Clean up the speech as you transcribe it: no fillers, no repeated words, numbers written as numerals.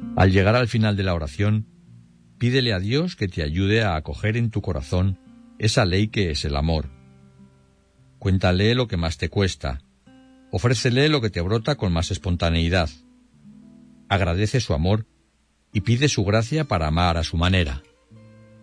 Al llegar al final de la oración, pídele a Dios que te ayude a acoger en tu corazón esa ley que es el amor. Cuéntale lo que más te cuesta. Ofrécele lo que te brota con más espontaneidad. Agradece su amor y pide su gracia para amar a su manera.